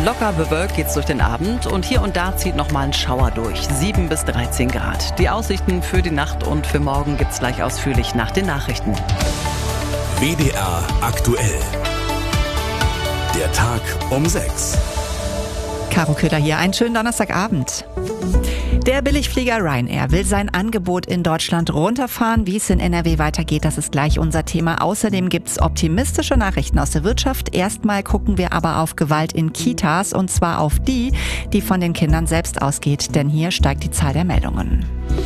Locker bewölkt geht's durch den Abend und hier und da zieht nochmal ein Schauer durch. 7 bis 13 Grad. Die Aussichten für die Nacht und für morgen gibt's gleich ausführlich nach den Nachrichten. WDR aktuell. Der Tag um 6. Caro Köhler hier, einen schönen Donnerstagabend. Der Billigflieger Ryanair will sein Angebot in Deutschland runterfahren. Wie es in NRW weitergeht, das ist gleich unser Thema. Außerdem gibt's optimistische Nachrichten aus der Wirtschaft. Erstmal gucken wir aber auf Gewalt in Kitas, und zwar auf die von den Kindern selbst ausgeht. Denn hier steigt die Zahl der Meldungen.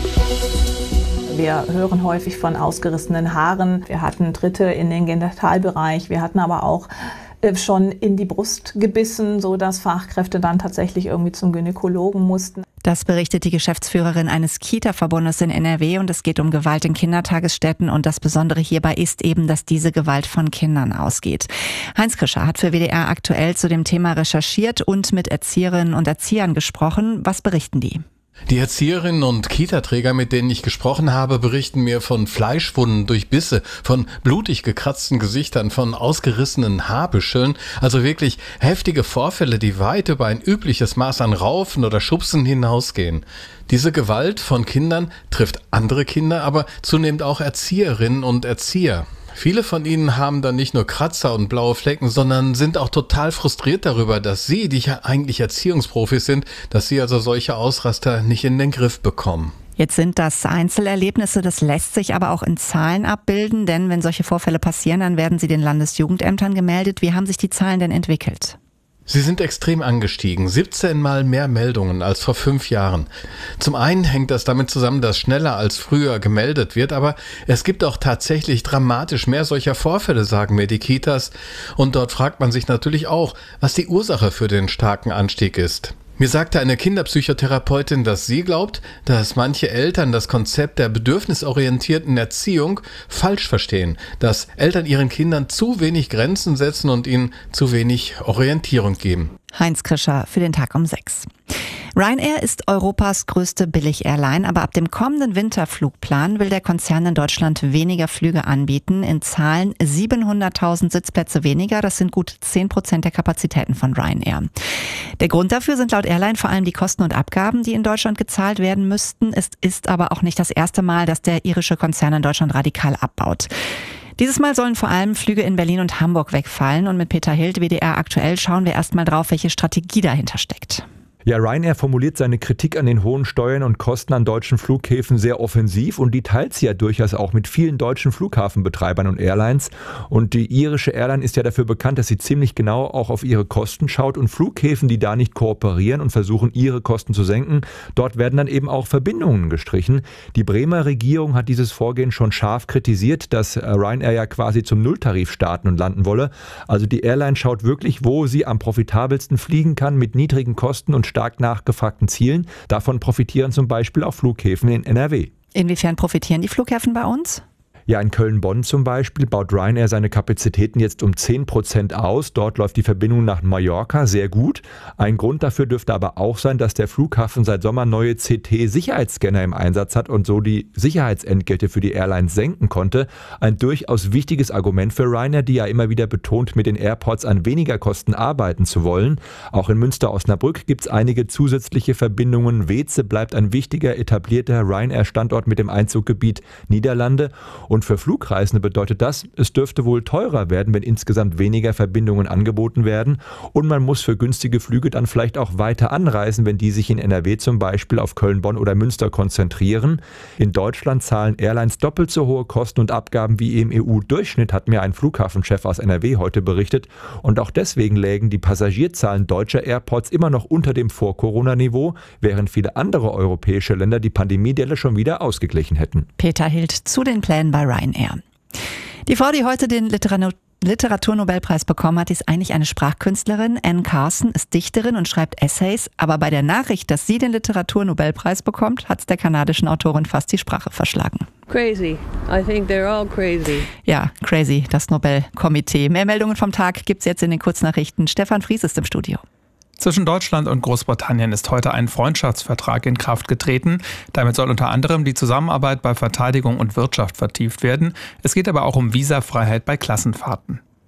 Wir hören häufig von ausgerissenen Haaren. Wir hatten Tritte in den Genitalbereich. Wir hatten aber auch schon in die Brust gebissen, sodass Fachkräfte dann tatsächlich irgendwie zum Gynäkologen mussten. Das berichtet die Geschäftsführerin eines Kita-Verbundes in NRW, und es geht um Gewalt in Kindertagesstätten, und das Besondere hierbei ist eben, dass diese Gewalt von Kindern ausgeht. Heinz Krischer hat für WDR aktuell zu dem Thema recherchiert und mit Erzieherinnen und Erziehern gesprochen. Was berichten die? Die Erzieherinnen und Kita-Träger, mit denen ich gesprochen habe, berichten mir von Fleischwunden durch Bisse, von blutig gekratzten Gesichtern, von ausgerissenen Haarbüscheln, also wirklich heftige Vorfälle, die weit über ein übliches Maß an Raufen oder Schubsen hinausgehen. Diese Gewalt von Kindern trifft andere Kinder, aber zunehmend auch Erzieherinnen und Erzieher. Viele von ihnen haben dann nicht nur Kratzer und blaue Flecken, sondern sind auch total frustriert darüber, dass sie, die ja eigentlich Erziehungsprofis sind, dass sie also solche Ausraster nicht in den Griff bekommen. Jetzt sind das Einzelerlebnisse, das lässt sich aber auch in Zahlen abbilden, denn wenn solche Vorfälle passieren, dann werden sie den Landesjugendämtern gemeldet. Wie haben sich die Zahlen denn entwickelt? Sie sind extrem angestiegen, 17 Mal mehr Meldungen als vor 5 Jahren. Zum einen hängt das damit zusammen, dass schneller als früher gemeldet wird, aber es gibt auch tatsächlich dramatisch mehr solcher Vorfälle, sagen mir die Kitas. Und dort fragt man sich natürlich auch, was die Ursache für den starken Anstieg ist. Mir sagte eine Kinderpsychotherapeutin, dass sie glaubt, dass manche Eltern das Konzept der bedürfnisorientierten Erziehung falsch verstehen, dass Eltern ihren Kindern zu wenig Grenzen setzen und ihnen zu wenig Orientierung geben. Heinz Krischer für den Tag um 6. Ryanair ist Europas größte Billig-Airline, aber ab dem kommenden Winterflugplan will der Konzern in Deutschland weniger Flüge anbieten. In Zahlen 700.000 Sitzplätze weniger, das sind gut 10% der Kapazitäten von Ryanair. Der Grund dafür sind laut Airline vor allem die Kosten und Abgaben, die in Deutschland gezahlt werden müssten. Es ist aber auch nicht das erste Mal, dass der irische Konzern in Deutschland radikal abbaut. Dieses Mal sollen vor allem Flüge in Berlin und Hamburg wegfallen, und mit Peter Hild, WDR aktuell, schauen wir erstmal drauf, welche Strategie dahinter steckt. Ja, Ryanair formuliert seine Kritik an den hohen Steuern und Kosten an deutschen Flughäfen sehr offensiv, und die teilt sie ja durchaus auch mit vielen deutschen Flughafenbetreibern und Airlines. Und die irische Airline ist ja dafür bekannt, dass sie ziemlich genau auch auf ihre Kosten schaut, und Flughäfen, die da nicht kooperieren und versuchen, ihre Kosten zu senken, dort werden dann eben auch Verbindungen gestrichen. Die Bremer Regierung hat dieses Vorgehen schon scharf kritisiert, dass Ryanair ja quasi zum Nulltarif starten und landen wolle. Also die Airline schaut wirklich, wo sie am profitabelsten fliegen kann mit niedrigen Kosten und stark nachgefragten Zielen. Davon profitieren zum Beispiel auch Flughäfen in NRW. Inwiefern profitieren die Flughäfen bei uns? Ja, in Köln-Bonn zum Beispiel baut Ryanair seine Kapazitäten jetzt um 10% aus. Dort läuft die Verbindung nach Mallorca sehr gut. Ein Grund dafür dürfte aber auch sein, dass der Flughafen seit Sommer neue CT-Sicherheitsscanner im Einsatz hat und so die Sicherheitsentgelte für die Airlines senken konnte. Ein durchaus wichtiges Argument für Ryanair, die ja immer wieder betont, mit den Airports an weniger Kosten arbeiten zu wollen. Auch in Münster-Osnabrück gibt es einige zusätzliche Verbindungen. Weeze bleibt ein wichtiger, etablierter Ryanair-Standort mit dem Einzuggebiet Niederlande. Und für Flugreisende bedeutet das, es dürfte wohl teurer werden, wenn insgesamt weniger Verbindungen angeboten werden. Und man muss für günstige Flüge dann vielleicht auch weiter anreisen, wenn die sich in NRW zum Beispiel auf Köln, Bonn oder Münster konzentrieren. In Deutschland zahlen Airlines doppelt so hohe Kosten und Abgaben wie im EU-Durchschnitt, hat mir ein Flughafenchef aus NRW heute berichtet. Und auch deswegen lägen die Passagierzahlen deutscher Airports immer noch unter dem Vor-Corona-Niveau, während viele andere europäische Länder die Pandemiedelle schon wieder ausgeglichen hätten. Peter Hild zu den Plänen bei Ryanair. Die Frau, die heute den Literaturnobelpreis bekommen hat, ist eigentlich eine Sprachkünstlerin. Anne Carson ist Dichterin und schreibt Essays, aber bei der Nachricht, dass sie den Literaturnobelpreis bekommt, hat es der kanadischen Autorin fast die Sprache verschlagen. Crazy. I think they're all crazy. Ja, crazy, das Nobelkomitee. Mehr Meldungen vom Tag gibt's jetzt in den Kurznachrichten. Stefan Fries ist im Studio. Zwischen Deutschland und Großbritannien ist heute ein Freundschaftsvertrag in Kraft getreten. Damit soll unter anderem die Zusammenarbeit bei Verteidigung und Wirtschaft vertieft werden. Es geht aber auch um Visafreiheit bei Klassenfahrten.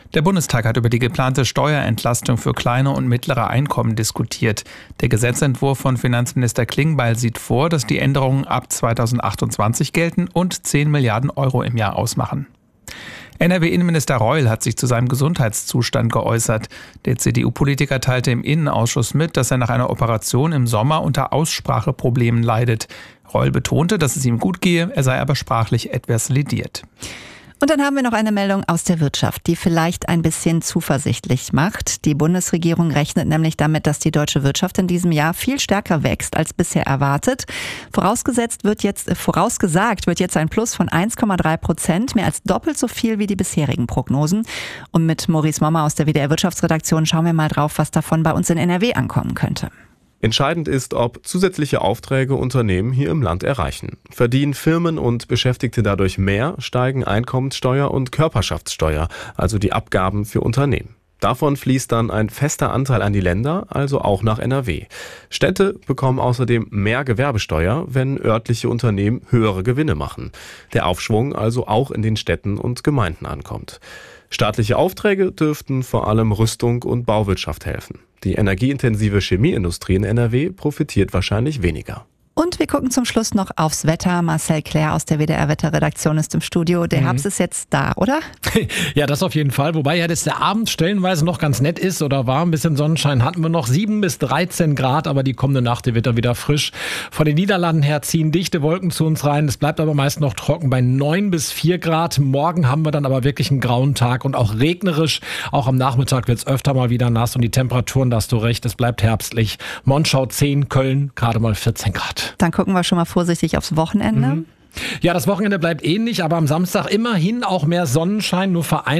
Der Bundestag hat über die geplante Steuerentlastung für kleine und mittlere Einkommen diskutiert. Der Gesetzentwurf von Finanzminister Klingbeil sieht vor, dass die Änderungen ab 2028 gelten und 10 Milliarden Euro im Jahr ausmachen. NRW-Innenminister Reul hat sich zu seinem Gesundheitszustand geäußert. Der CDU-Politiker teilte im Innenausschuss mit, dass er nach einer Operation im Sommer unter Ausspracheproblemen leidet. Reul betonte, dass es ihm gut gehe, er sei aber sprachlich etwas lediert. Und dann haben wir noch eine Meldung aus der Wirtschaft, die vielleicht ein bisschen zuversichtlich macht. Die Bundesregierung rechnet nämlich damit, dass die deutsche Wirtschaft in diesem Jahr viel stärker wächst als bisher erwartet. Vorausgesagt wird jetzt ein Plus von 1,3%, mehr als doppelt so viel wie die bisherigen Prognosen. Und mit Maurice Mommer aus der WDR Wirtschaftsredaktion schauen wir mal drauf, was davon bei uns in NRW ankommen könnte. Entscheidend ist, ob zusätzliche Aufträge Unternehmen hier im Land erreichen. Verdienen Firmen und Beschäftigte dadurch mehr, steigen Einkommenssteuer und Körperschaftssteuer, also die Abgaben für Unternehmen. Davon fließt dann ein fester Anteil an die Länder, also auch nach NRW. Städte bekommen außerdem mehr Gewerbesteuer, wenn örtliche Unternehmen höhere Gewinne machen. Der Aufschwung also auch in den Städten und Gemeinden ankommt. Staatliche Aufträge dürften vor allem Rüstung und Bauwirtschaft helfen. Die energieintensive Chemieindustrie in NRW profitiert wahrscheinlich weniger. Und wir gucken zum Schluss noch aufs Wetter. Marcel Claire aus der WDR-Wetterredaktion ist im Studio. Der Herbst ist jetzt da, oder? Ja, das auf jeden Fall. Wobei ja das der Abend stellenweise noch ganz nett ist oder warm. Ein bisschen Sonnenschein hatten wir noch. 7 bis 13 Grad, aber die kommende Nacht, die wird dann wieder frisch. Von den Niederlanden her ziehen dichte Wolken zu uns rein. Es bleibt aber meist noch trocken bei 9 bis 4 Grad. Morgen haben wir dann aber wirklich einen grauen Tag und auch regnerisch. Auch am Nachmittag wird es öfter mal wieder nass und die Temperaturen, da hast du recht, es bleibt herbstlich. Monschau 10, Köln gerade mal 14 Grad. Dann gucken wir schon mal vorsichtig aufs Wochenende. Ja, das Wochenende bleibt ähnlich, aber am Samstag immerhin auch mehr Sonnenschein, nur vereinzelt